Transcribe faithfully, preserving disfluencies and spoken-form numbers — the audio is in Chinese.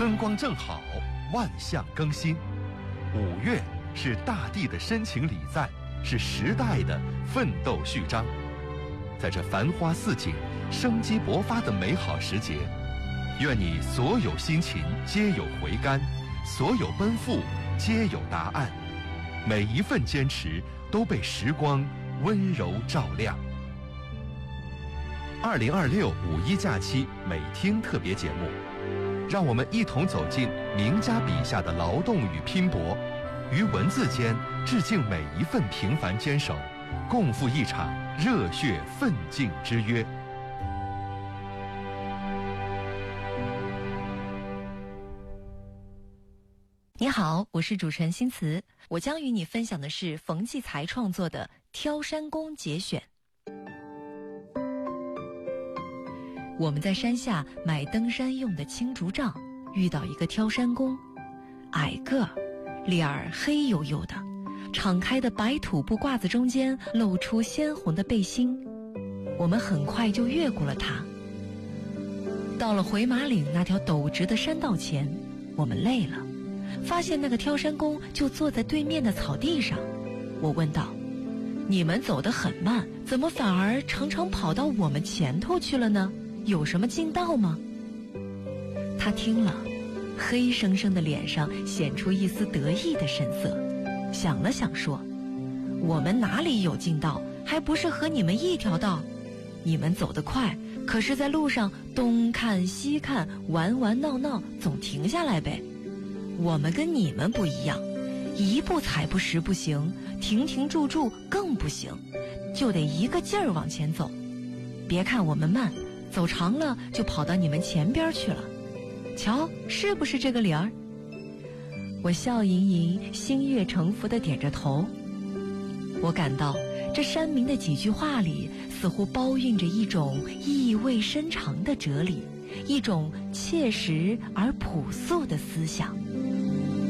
春光正好，万象更新。五月是大地的深情礼赞，是时代的奋斗序章。在这繁花似锦、生机勃发的美好时节，愿你所有辛勤皆有回甘，所有奔赴皆有答案，每一份坚持都被时光温柔照亮。二零二六五一假期美听特别节目，让我们一同走进名家笔下的劳动与拼搏，于文字间致敬每一份平凡坚守，共赴一场热血奋进之约。 你好，我是主持人新慈，我将与你分享的是冯骥才创作的《挑山工》节选。我们在山下买登山用的青竹杖，遇到一个挑山工，矮个，脸儿黑黝黝的，敞开的白土布褂子中间露出鲜红的背心。我们很快就越过了他，到了回马岭那条陡直的山道前，我们累了，发现那个挑山工就坐在对面的草地上。我问道：你们走得很慢，怎么反而常常跑到我们前头去了呢？有什么近道吗？他听了，黑生生的脸上显出一丝得意的神色，想了想说：我们哪里有近道，还不是和你们一条道？你们走得快，可是在路上东看西看，玩玩闹闹，总停下来呗。我们跟你们不一样，一步踩不实不行，停停住住更不行，就得一个劲儿往前走。别看我们慢，走长了就跑到你们前边去了，瞧是不是这个理儿？我笑盈盈，心悦诚服地点着头。我感到这山民的几句话里似乎包蕴着一种意味深长的哲理，一种切实而朴素的思想。